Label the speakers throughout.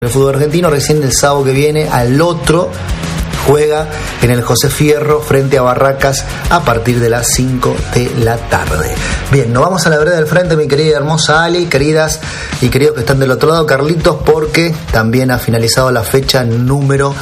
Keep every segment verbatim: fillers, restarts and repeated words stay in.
Speaker 1: El fútbol argentino recién el sábado que viene al otro juega en el José Fierro frente a Barracas a partir de las cinco de la tarde. Bien, nos vamos a la vereda del frente, mi querida y hermosa Ali, queridas y queridos que están del otro lado, Carlitos, porque también ha finalizado la fecha número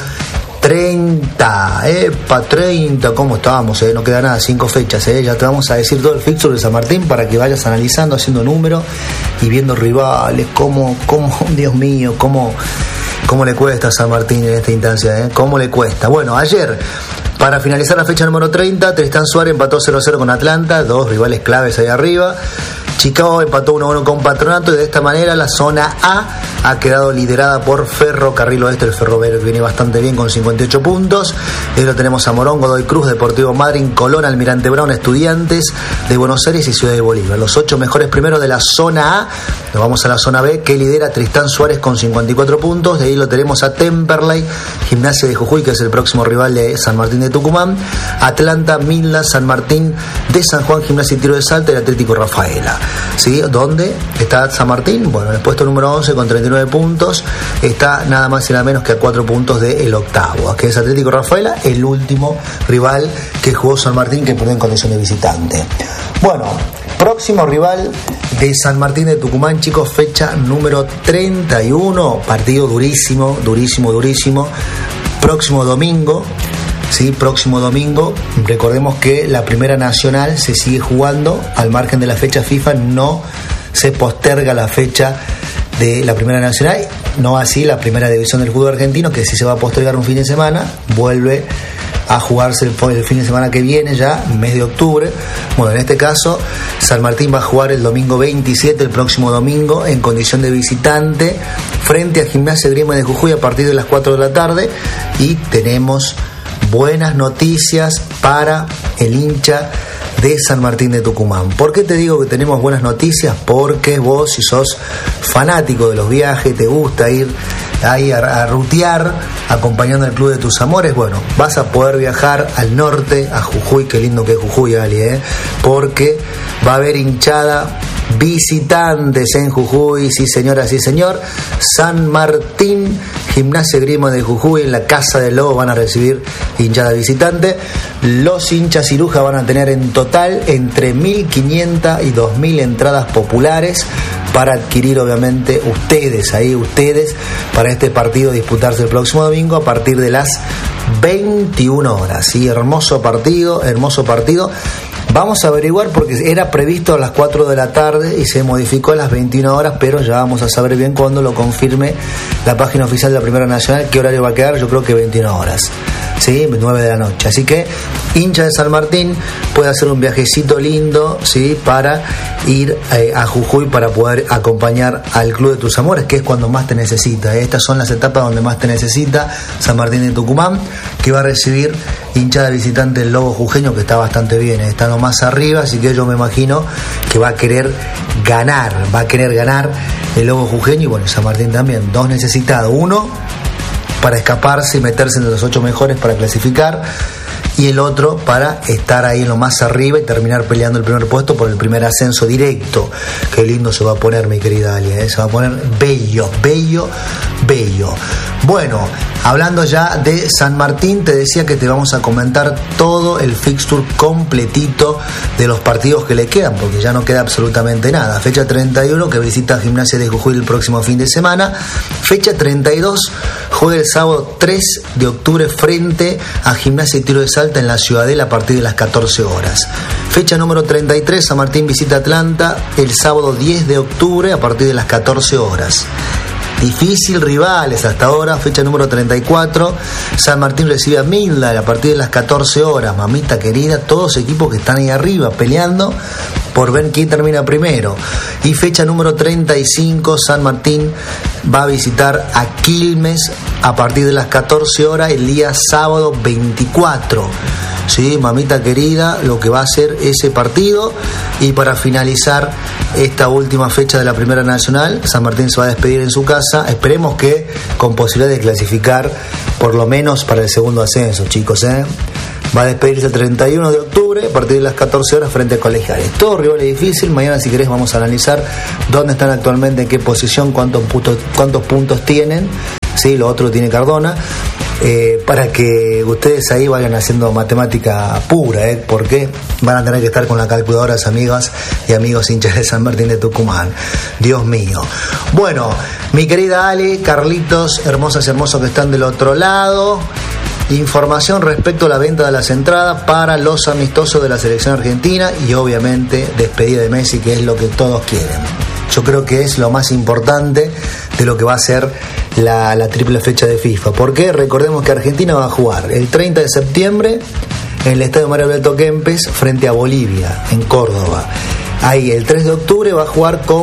Speaker 1: treinta. Epa, treinta, ¿cómo estábamos? Eh? No queda nada, cinco fechas. Eh? Ya te vamos a decir todo el fixture de San Martín para que vayas analizando, haciendo números y viendo rivales, cómo, cómo, Dios mío, cómo, cómo le cuesta a San Martín en esta instancia, ¿eh? Cómo le cuesta. Bueno, ayer, para finalizar la fecha número treinta, Tristán Suárez empató cero a cero con Atlanta, dos rivales claves ahí arriba. Chicago empató uno a uno con Patronato y de esta manera la zona A ha quedado liderada por Ferrocarril Oeste. El Ferrocarril viene bastante bien con cincuenta y ocho puntos. Y lo tenemos a Morón, Godoy Cruz, Deportivo Madryn, Colón, Almirante Brown, Estudiantes de Buenos Aires y Ciudad de Bolívar. Los ocho mejores primeros de la zona A. Nos vamos a la zona B, que lidera Tristán Suárez con cincuenta y cuatro puntos. De ahí lo tenemos a Temperley, Gimnasia de Jujuy, que es el próximo rival de San Martín de Tucumán, Atlanta, Milda, San Martín de San Juan, Gimnasia y Tiro de Salta y el Atlético Rafaela. ¿Sí? ¿Dónde está San Martín? Bueno, en el puesto número once con treinta y nueve puntos, está nada más y nada menos que a cuatro puntos del octavo, que es Atlético Rafaela, el último rival que jugó San Martín, que perdió en condición de visitante. Bueno, próximo rival de San Martín de Tucumán, chicos, fecha número treinta y uno, partido durísimo, durísimo, durísimo, próximo domingo. Sí, próximo domingo. Recordemos que la Primera Nacional se sigue jugando al margen de la fecha FIFA, no se posterga la fecha de la Primera Nacional, no así la Primera División del fútbol argentino, que sí se va a postergar un fin de semana, vuelve a jugarse el, el fin de semana que viene, ya mes de octubre. Bueno, en este caso San Martín va a jugar el domingo veintisiete, el próximo domingo, en condición de visitante frente a Gimnasia Grima de Jujuy a partir de las cuatro de la tarde. Y tenemos buenas noticias para el hincha de San Martín de Tucumán. ¿Por qué te digo que tenemos buenas noticias? Porque vos, si sos fanático de los viajes, te gusta ir ahí a, a rutear acompañando al club de tus amores, bueno, vas a poder viajar al norte, a Jujuy. Qué lindo que es Jujuy, Ali, ¿eh? Porque va a haber hinchada visitantes en Jujuy, sí señora, sí señor. San Martín, Gimnasia Grima de Jujuy, en la Casa del Lobo van a recibir hinchada visitante. Los hinchas cirujas van a tener en total entre mil quinientas y dos mil entradas populares para adquirir, obviamente, ustedes, ahí ustedes, para este partido disputarse el próximo domingo a partir de las veintiuna horas. Sí, hermoso partido, hermoso partido. Vamos a averiguar porque era previsto a las cuatro de la tarde y se modificó a las veintiuna horas, pero ya vamos a saber bien cuando lo confirme la página oficial de la Primera Nacional qué horario va a quedar. Yo creo que veintiuna horas, ¿sí? nueve de la noche. Así que hincha de San Martín puede hacer un viajecito lindo, ¿sí? Para ir eh, a Jujuy para poder acompañar al Club de tus Amores, que es cuando más te necesita. Estas son las etapas donde más te necesita San Martín de Tucumán, que va a recibir hinchada visitante el Lobo Jujeño, que está bastante bien, está más arriba, así que yo me imagino que va a querer ganar, va a querer ganar el Lobo Jujeño. Y bueno, San Martín también, dos necesitados, uno para escaparse y meterse entre los ocho mejores para clasificar, y el otro para estar ahí en lo más arriba y terminar peleando el primer puesto por el primer ascenso directo. Qué lindo se va a poner, mi querida Alia, ¿eh? Se va a poner bello, bello, bello. Bueno, hablando ya de San Martín, te decía que te vamos a comentar todo el fixture completito de los partidos que le quedan, porque ya no queda absolutamente nada. Fecha treinta y uno, que visita Gimnasia de Jujuy el próximo fin de semana. Fecha treinta y dos, juega el sábado tres de octubre frente a Gimnasia y Tiro de Salta en la Ciudadela a partir de las catorce horas. Fecha número treinta y tres, San Martín visita Atlanta el sábado diez de octubre a partir de las catorce horas. Difícil rivales hasta ahora. Fecha número treinta y cuatro, San Martín recibe a Milda a partir de las catorce horas. Mamita querida, todos equipos que están ahí arriba peleando por ver quién termina primero. Y fecha número treinta y cinco, San Martín va a visitar a Quilmes a partir de las catorce horas el día sábado veinticuatro. Sí, mamita querida, lo que va a ser ese partido. Y para finalizar esta última fecha de la Primera Nacional, San Martín se va a despedir en su casa. Esperemos que con posibilidad de clasificar por lo menos para el segundo ascenso, chicos, ¿eh? va a despedirse el treinta y uno de octubre a partir de las catorce horas frente a Colegiales. Todo rival es difícil. Mañana, si querés, vamos a analizar dónde están actualmente, en qué posición, cuántos puntos, cuántos puntos tienen. Sí, lo otro tiene Cardona. Eh, para que ustedes ahí vayan haciendo matemática pura, ¿eh? Porque van a tener que estar con las calculadoras, amigas y amigos hinchas de San Martín de Tucumán. Dios mío. Bueno, mi querida Ale, Carlitos, hermosas y hermosos que están del otro lado. Información respecto a la venta de las entradas para los amistosos de la selección argentina y obviamente despedida de Messi, que es lo que todos quieren. Yo creo que es lo más importante de lo que va a ser la, la triple fecha de FIFA. Porque recordemos que Argentina va a jugar el treinta de septiembre en el Estadio Mario Alberto Kempes frente a Bolivia, en Córdoba. Ahí el tres de octubre va a jugar con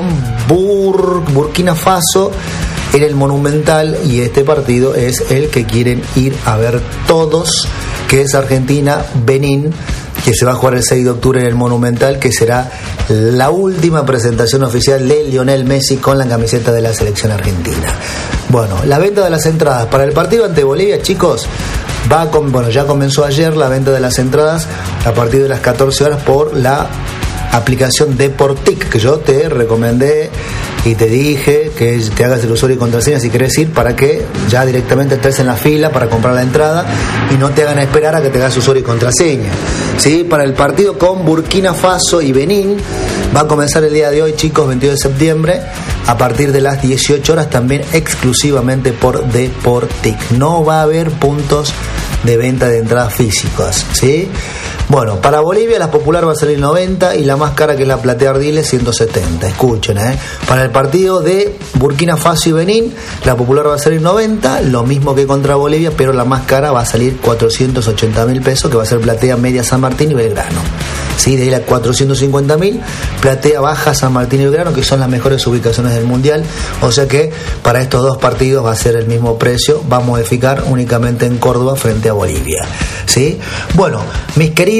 Speaker 1: Bur, Burkina Faso en el Monumental, y este partido es el que quieren ir a ver todos, que es Argentina-Benín, que se va a jugar el seis de octubre en el Monumental, que será la última presentación oficial de Lionel Messi con la camiseta de la selección argentina. Bueno, la venta de las entradas para el partido ante Bolivia, chicos, va con, bueno, ya comenzó ayer la venta de las entradas a partir de las catorce horas por la aplicación Deportic, que yo te recomendé y te dije que te hagas el usuario y contraseña si querés ir, para que ya directamente estés en la fila para comprar la entrada y no te hagan esperar a que te hagas usuario y contraseña. ¿Sí? Para el partido con Burkina Faso y Benín va a comenzar el día de hoy, chicos, veintidós de septiembre, a partir de las dieciocho horas, también exclusivamente por Deportic. No va a haber puntos de venta de entradas físicas, ¿sí? Bueno, para Bolivia la popular va a salir noventa y la más cara, que es la Platea Ardiles, ciento setenta. Escuchen, ¿eh? Para el partido de Burkina Faso y Benín, la popular va a salir noventa, lo mismo que contra Bolivia, pero la más cara va a salir cuatrocientos ochenta mil pesos, que va a ser Platea Media San Martín y Belgrano. Sí, de ahí la cuatrocientos cincuenta mil, Platea Baja San Martín y Belgrano, que son las mejores ubicaciones del Mundial. O sea que para estos dos partidos va a ser el mismo precio, va a modificar únicamente en Córdoba frente a Bolivia. ¿Sí? Bueno, mis queridos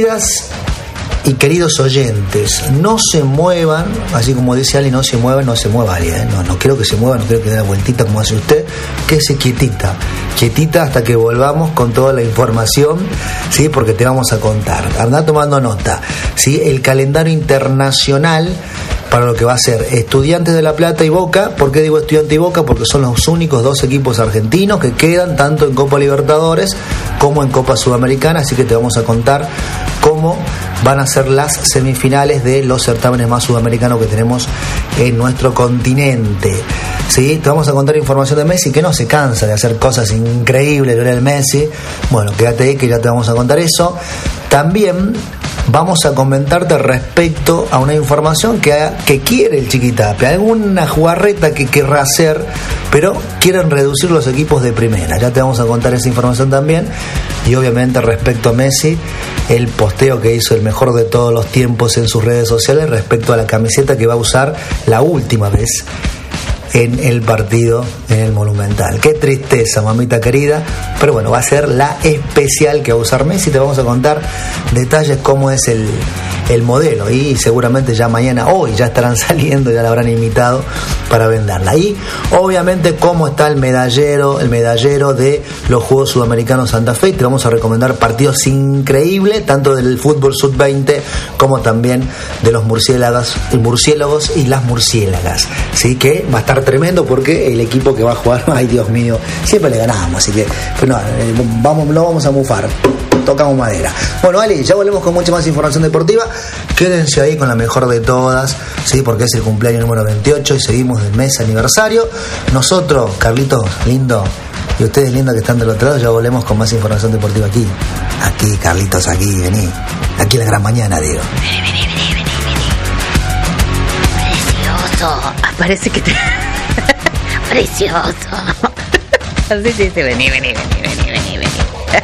Speaker 1: y queridos oyentes, no se muevan, así como dice Ali, no se muevan, no se mueva Ali, ¿eh? no, no quiero que se mueva, no quiero que dé la vueltita como hace usted, quédese quietita, quietita hasta que volvamos con toda la información, ¿sí? Porque te vamos a contar, anda tomando nota, ¿sí? El calendario internacional para lo que va a ser Estudiantes de La Plata y Boca. ¿Por qué digo Estudiantes y Boca? Porque son los únicos dos equipos argentinos que quedan tanto en Copa Libertadores como en Copa Sudamericana, así que te vamos a contar cómo van a ser las semifinales de los certámenes más sudamericanos que tenemos en nuestro continente. ¿Sí? Te vamos a contar información de Messi, que no se cansa de hacer cosas increíbles, Lionel Messi. Bueno, quédate ahí que ya te vamos a contar eso. También vamos a comentarte respecto a una información que, que quiere el Chiquitapia, alguna jugarreta que querrá hacer, pero quieren reducir los equipos de primera. Ya te vamos a contar esa información también. Y obviamente respecto a Messi, el posteo que hizo el mejor de todos los tiempos en sus redes sociales respecto a la camiseta que va a usar la última vez en el partido en el Monumental. Qué tristeza, mamita querida, pero bueno, va a ser la especial que va a usar Messi. Te vamos a contar detalles cómo es el, el modelo, y seguramente ya mañana, hoy ya estarán saliendo, ya la habrán imitado para venderla. Y obviamente cómo está el medallero, el medallero de los Juegos Sudamericanos Santa Fe. Te vamos a recomendar partidos increíbles, tanto del fútbol sub veinte como también de los murciélagos, murciélagos y las murciélagas. Así que va a estar tremendo, porque el equipo que va a jugar, ay Dios mío, siempre le ganamos, así que pues no, vamos, no vamos a mufar, tocamos madera. Bueno, Ale, ya volvemos con mucha más información deportiva. Quédense ahí con la mejor de todas, sí, porque es el cumpleaños número veintiocho y seguimos del mes aniversario. Nosotros, Carlitos lindo, y ustedes lindos que están del otro lado, ya volvemos con más información deportiva aquí. Aquí, Carlitos, aquí, vení. Aquí en la gran mañana, digo.
Speaker 2: Vení, vení, vení, vení, vení. Precioso. Parece que te... Precioso. Así se dice, vení, vení, vení, vení, vení, vení.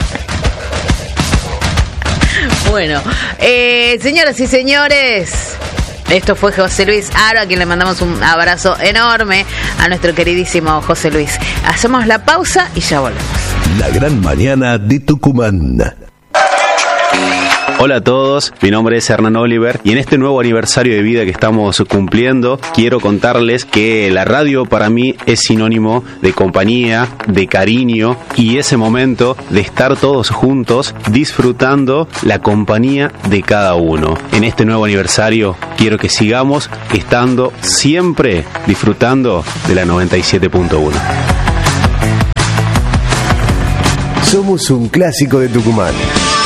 Speaker 2: Bueno, eh, señoras y señores, esto fue José Luis Aro, a quien le mandamos un abrazo enorme, a nuestro queridísimo José Luis. Hacemos la pausa y ya volvemos.
Speaker 3: La gran mañana de Tucumán. Hola a todos, mi nombre es Hernán Oliver y en este nuevo aniversario de vida que estamos cumpliendo quiero contarles que la radio para mí es sinónimo de compañía, de cariño y ese momento de estar todos juntos disfrutando la compañía de cada uno. En este nuevo aniversario quiero que sigamos estando siempre disfrutando de la noventa y siete punto uno.
Speaker 4: Somos un clásico de Tucumán.